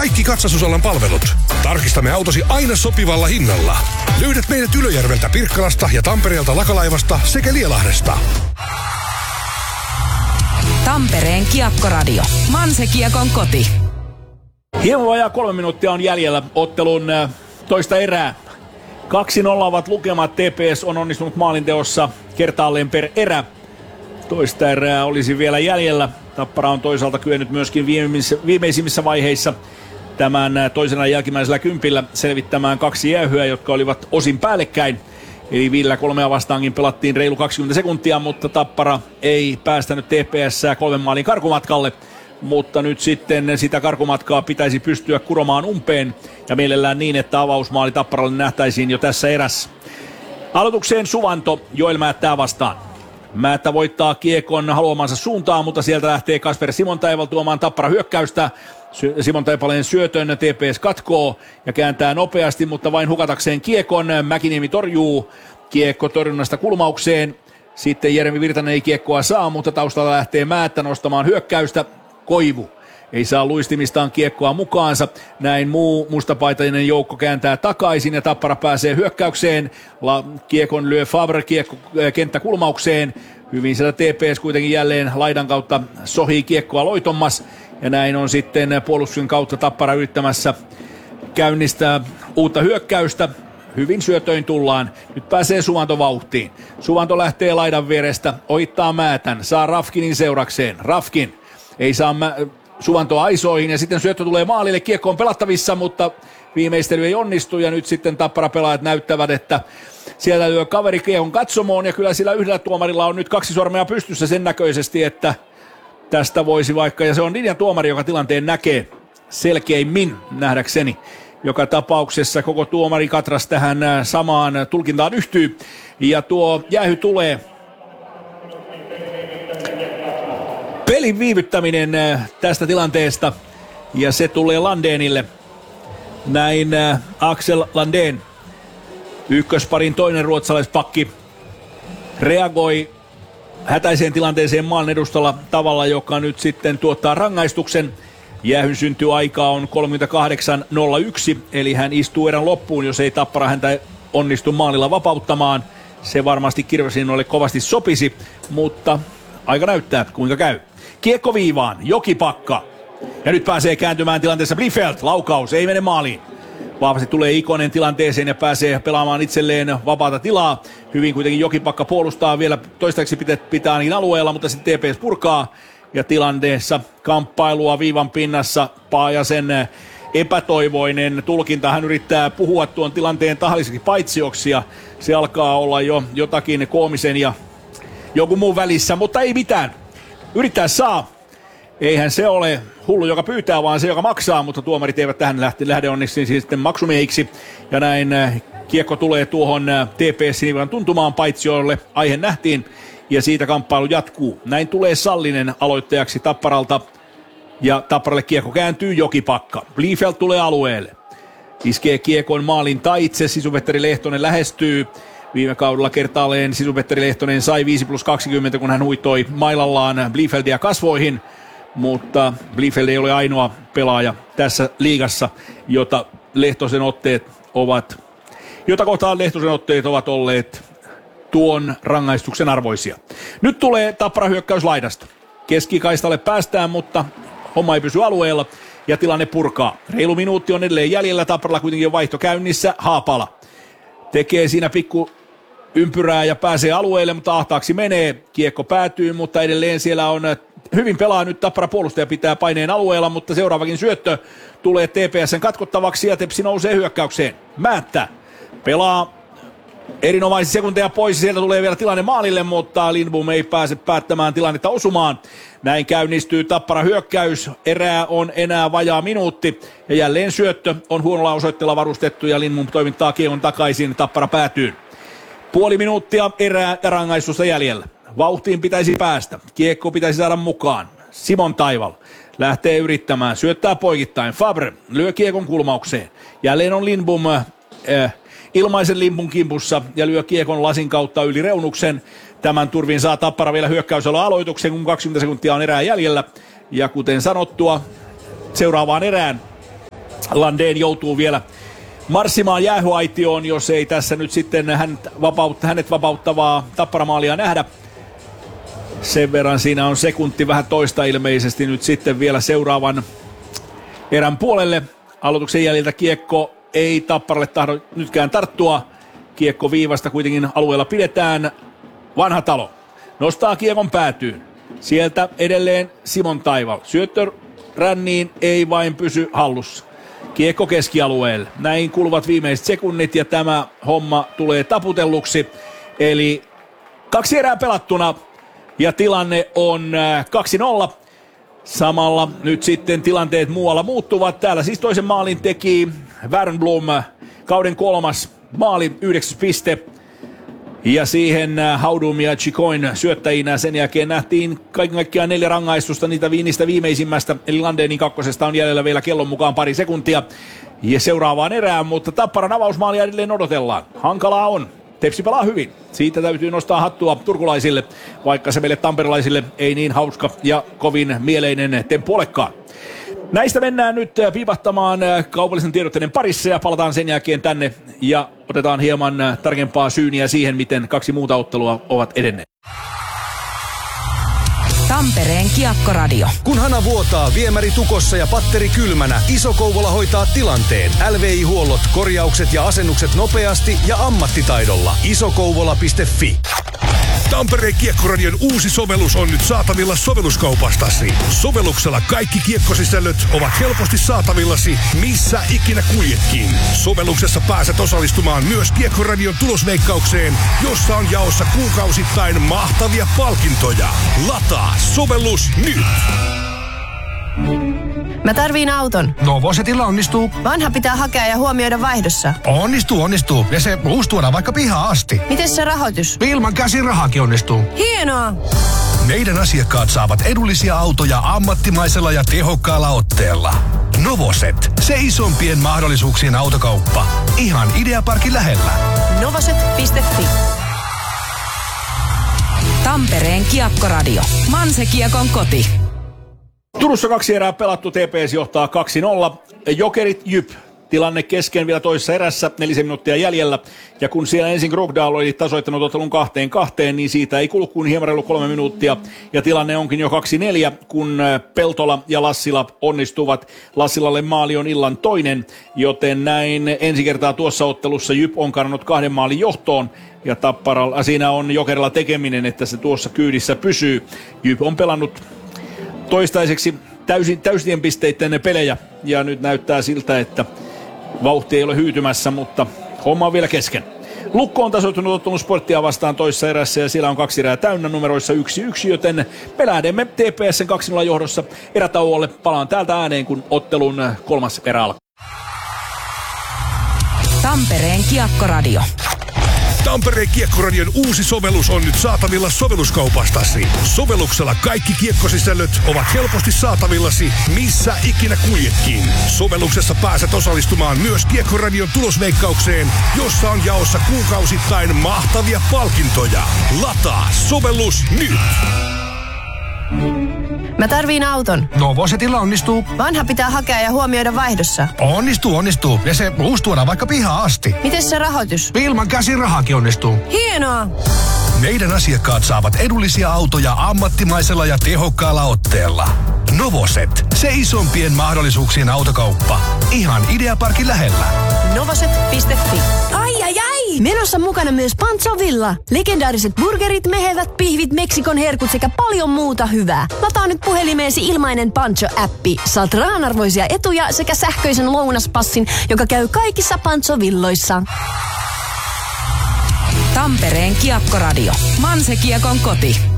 kaikki katsastusalan palvelut. Tarkistamme autosi aina sopivalla hinnalla. Löydät meidät Ylöjärveltä, Pirkkalasta ja Tampereelta Lakalaivasta sekä Lielahdesta. Tampereen Kiekkoradio. Manse-Kiekon koti. Hieman vajaa 3 minuuttia on jäljellä ottelun toista erää. 2-0 ovat lukemat. TPS on onnistunut maalinteossa kertaalleen per erä. Toista erää olisi vielä jäljellä. Tappara on toisaalta kyennyt myöskin viimeisimmissä vaiheissa tämän toisena jälkimmäisellä kympillä selvittämään 2 jäähyä, jotka olivat osin päällekkäin. Eli 5-3 vastaankin pelattiin reilu 20 sekuntia, mutta Tappara ei päästänyt TPS:ää 3 maalin karkumatkalle. Mutta nyt sitten sitä karkumatkaa pitäisi pystyä kuromaan umpeen ja mielellään niin, että avausmaali Tapparalle nähtäisiin jo tässä erässä. Aloitukseen Suvanto, Joel Määttää vastaan. Määttä voittaa kiekon haluamansa suuntaan, mutta sieltä lähtee Kasper Simontaival tuomaan Tappara hyökkäystä. Simontaivaleen syötön TPS katkoo ja kääntää nopeasti, mutta vain hukatakseen kiekon. Mäkiniemi torjuu kiekko torjunnasta kulmaukseen. Sitten Jeremi Virtanen ei kiekkoa saa, mutta taustalla lähtee Määttä nostamaan hyökkäystä. Koivu ei saa luistimistaan kiekkoa mukaansa. Näin muu mustapaitainen joukko kääntää takaisin ja Tappara pääsee hyökkäykseen. Kiekon lyö Faber kiekko kenttäkulmaukseen. Hyvin sieltä TPS kuitenkin jälleen laidan kautta sohii kiekkoa loitommas. Ja näin on sitten puolustuksen kautta Tappara yrittämässä käynnistää uutta hyökkäystä. Hyvin syötöin tullaan. Nyt pääsee Suvanto vauhtiin. Suvanto lähtee laidan vierestä, ohittaa Määtän, saa Rafkinin seurakseen. Rafkin ei saa Suvanto aisoihin ja sitten syöttö tulee maalille. Kiekko on pelattavissa, mutta viimeistely ei onnistu ja nyt sitten Tappara-pelaajat näyttävät, että sieltä lyö kaveri kiekon katsomoon ja kyllä sillä yhdellä tuomarilla on nyt 2 sormea pystyssä sen näköisesti, että tästä voisi vaikka, ja se on linjan tuomari, joka tilanteen näkee selkeimmin nähdäkseni. Joka tapauksessa koko tuomari katras tähän samaan tulkintaan yhtyy ja tuo jäähy tulee. Pelin viivyttäminen tästä tilanteesta ja se tulee Landénille. Näin Axel Landén, ykkösparin toinen ruotsalaispakki, reagoi hätäiseen tilanteeseen maalin edustalla tavalla, joka nyt sitten tuottaa rangaistuksen. Jäähyn syntyaikaa on 38.01, eli hän istuu erän loppuun, jos ei Tappara häntä onnistu maalilla vapauttamaan. Se varmasti Kirvesinoille kovasti sopisi, mutta aika näyttää kuinka käy. Kiekko viivaan, Jokipakka. Ja nyt pääsee kääntymään tilanteessa Blifeldt, laukaus, ei mene maaliin. Vahvasti tulee Ikonen tilanteeseen ja pääsee pelaamaan itselleen vapaata tilaa. Hyvin kuitenkin Jokipakka puolustaa vielä toistaiseksi pitää ainakin alueella, mutta sitten TPS purkaa. Ja tilanteessa kamppailua viivan pinnassa Paajasen epätoivoinen tulkinta. Hän yrittää puhua tuon tilanteen tahalliseksi paitsioksi ja se alkaa olla jo jotakin koomisen ja joku muun välissä, mutta ei mitään. Yrittää saa. Eihän se ole hullu, joka pyytää, vaan se, joka maksaa, mutta tuomarit eivät tähän lähde onneksi sitten maksumiehiksi. Ja näin kiekko tulee tuohon TPS-sinivan tuntumaan paitsiolle. Aihe nähtiin ja siitä kamppailu jatkuu. Näin tulee Sallinen aloittajaksi Tapparalta ja Tapparalle kiekko kääntyy Jokipakka. Blifeldt tulee alueelle. Iskee kiekon maalin taitse, Sisu-Petteri Lehtonen lähestyy. Viime kaudella kertaalleen Sisu-Petteri Lehtonen sai 5+20, kun hän huitoi mailallaan Blifeldia kasvoihin. Mutta Bliefeld ei ole ainoa pelaaja tässä liigassa, jota kohtaan Lehtosen otteet ovat olleet tuon rangaistuksen arvoisia. Nyt tulee Tappara hyökkäys laidasta. Keskikaistalle päästään, mutta homma ei pysy alueella ja tilanne purkaa. Reilu minuutti on edelleen jäljellä, Tapparalla kuitenkin on vaihto käynnissä. Haapala tekee siinä pikku ympyrää ja pääsee alueelle, mutta ahtaaksi menee. Kiekko päätyy, mutta edelleen siellä on hyvin pelaa nyt Tappara puolustaja pitää paineen alueella, mutta seuraavakin syöttö tulee TPS:n katkottavaksi ja Tepsi nousee hyökkäykseen. Määttä pelaa erinomaisia sekunteja pois, sieltä tulee vielä tilanne maalille, mutta Lindbom ei pääse päättämään tilannetta osumaan. Näin käynnistyy Tappara hyökkäys, erää on enää vajaa minuutti ja jälleen syöttö on huonolla osoitteella varustettu ja Lindbom toimittaa kiekon takaisin, Tappara päätyy. Puoli minuuttia erää ja rangaistusta jäljellä. Vauhtiin pitäisi päästä, kiekko pitäisi saada mukaan. Simontaival lähtee yrittämään, syöttää poikittain. Fabre lyö kiekon kulmaukseen. Jälleen on Lindbom ilmaisen Lindbom kimpussa ja lyö kiekon lasin kautta yli reunuksen. Tämän turvin saa Tappara vielä hyökkäysellä aloituksen, kun 20 sekuntia on erää jäljellä. Ja kuten sanottua, seuraavaan erään Landén joutuu vielä marssimaan jäähyaitioon, jos ei tässä nyt sitten hänet vapauttavaa Tapparamaalia nähdä. Sen verran siinä on sekunti vähän toista ilmeisesti nyt sitten vielä seuraavan erän puolelle. Aloituksen jäljiltä kiekko ei Tapparalle tahdo nytkään tarttua. Kiekko viivasta kuitenkin alueella pidetään. Vanhatalo nostaa kiekon päätyyn. Sieltä edelleen Simon Taival. Syöttö ränniin ei vain pysy hallussa. Kiekko keskialueelle. Näin kuluvat viimeiset sekunnit ja tämä homma tulee taputelluksi. Eli 2 erää pelattuna ja tilanne on 2-0. Samalla nyt sitten tilanteet muualla muuttuvat. Täällä siis toisen maalin teki Wernbloom, kauden 3. maali, 9 piste. Ja siihen Haudum ja Chicoin syöttäjinä. Sen jälkeen nähtiin kaiken kaikkiaan 4 rangaistusta niistä viimeisimmästä. Eli Landénin 2. on jäljellä vielä kellon mukaan pari sekuntia. Ja seuraavaan erään, mutta Tapparan avausmaalia edelleen odotellaan. Hankalaa on. Tepsi pelaa hyvin. Siitä täytyy nostaa hattua turkulaisille, vaikka se meille tamperelaisille ei niin hauska ja kovin mieleinen temppu olekaan. Näistä mennään nyt piipahtamaan kaupallisen tiedotteiden parissa ja palataan sen jälkeen tänne ja otetaan hieman tarkempaa syyniä siihen, miten 2 muuta ottelua ovat edenneet. Tampereen Kiekkoradio. Kun hana vuotaa, viemäri tukossa ja patteri kylmänä, Iso-Kouvola hoitaa tilanteen. LVI-huollot, korjaukset ja asennukset nopeasti ja ammattitaidolla. isokouvola.fi. Tampereen Kiekkoradion uusi sovellus on nyt saatavilla sovelluskaupastasi. Sovelluksella kaikki kiekkosisällöt ovat helposti saatavillasi, missä ikinä kuljetkin. Sovelluksessa pääset osallistumaan myös Kiekkoradion tulosveikkaukseen, jossa on jaossa kuukausittain mahtavia palkintoja. Lataa sovellus nyt! Mä tarviin auton. Novosetilla onnistuu. Vanha pitää hakea ja huomioida vaihdossa. Onnistuu. Ja se uusi tuodaan vaikka pihaan asti. Miten se rahoitus? Ilman käsirahakin onnistuu. Hienoa! Meidän asiakkaat saavat edullisia autoja ammattimaisella ja tehokkaalla otteella. Novoset, se isompien mahdollisuuksien autokauppa. Ihan Ideaparkin lähellä. Novoset.fi. Tampereen Kiekkoradio. Manse-Kiekon koti. Turussa 2 erää pelattu, TPS johtaa 2-0. Jokerit Jyp. Tilanne kesken vielä toisessa erässä, 4 minuuttia jäljellä. Ja kun siellä ensin Krogdal oli tasoittanut ottelun 2-2, niin siitä ei kulu kuin hieman reilu 3 minuuttia. Ja tilanne onkin jo 2-4, kun Peltola ja Lassila onnistuvat. Lassilalle maali on illan toinen, joten näin ensi kertaa tuossa ottelussa Jyp on karannut 2 maalin johtoon. Ja Tapparalla siinä on Jokerilla tekeminen, että se tuossa kyydissä pysyy. Jyp on pelannut toistaiseksi täysien pisteiden pelejä ja nyt näyttää siltä, että vauhti ei ole hyytymässä, mutta homma on vielä kesken. Lukko on tasoittunut ottelun Sporttia vastaan toisessa erässä ja siellä on 2 erää täynnä numeroissa 1-1, joten me lähdemme TPS:n 2-0 johdossa erätauolle. Palaan täältä ääneen, kun ottelun 3. erä alkaa. Tampereen Kiekkoradio. Tampereen Kiekkoradion uusi sovellus on nyt saatavilla sovelluskaupastasi. Sovelluksella kaikki kiekkosisällöt ovat helposti saatavillasi, missä ikinä kuljetkin. Sovelluksessa pääset osallistumaan myös Kiekkoradion tulosveikkaukseen, jossa on jaossa kuukausittain mahtavia palkintoja. Lataa sovellus nyt! Mä tarviin auton. Novosetilla onnistuu. Vanha pitää hakea ja huomioida vaihdossa. Onnistuu. Ja se uusi tuodaan vaikka pihaan asti. Miten se rahoitus? Ilman käsirahakin onnistuu. Hienoa! Meidän asiakkaat saavat edullisia autoja ammattimaisella ja tehokkaalla otteella. Novoset, se isompien mahdollisuuksien autokauppa. Ihan Ideaparkin lähellä. Novoset.fi. Ai! Menossa mukana myös Pancho Villa. Legendaariset burgerit, mehevät pihvit, Meksikon herkut sekä paljon muuta hyvää. Lataa nyt puhelimeesi ilmainen Pancho-appi. Saat rahanarvoisia etuja sekä sähköisen lounaspassin, joka käy kaikissa Pancho-villoissa. Tampereen Kiekkoradio. Manse-Kiekon koti.